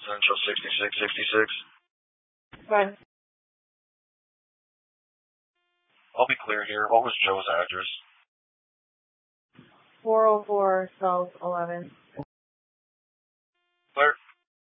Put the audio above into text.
Central 6666. Fine. I'll be clear here. What was Joe's address? 404 South 11th.